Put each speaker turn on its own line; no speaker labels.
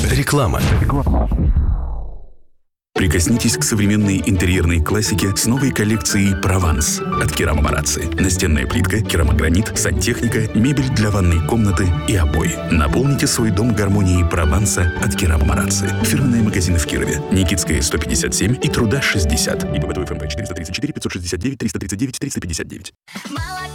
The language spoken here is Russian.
Реклама.
Прикоснитесь к современной интерьерной классике с новой коллекцией «Прованс» от Керама Марацци. Настенная плитка, керамогранит, сантехника, мебель для ванной комнаты и обои. Наполните свой дом гармонией Прованса от Керама Марацци. Фирменные магазины в Кирове. Никитская, 157 и Труда, 60. ИП ФМП 434 569 339 359.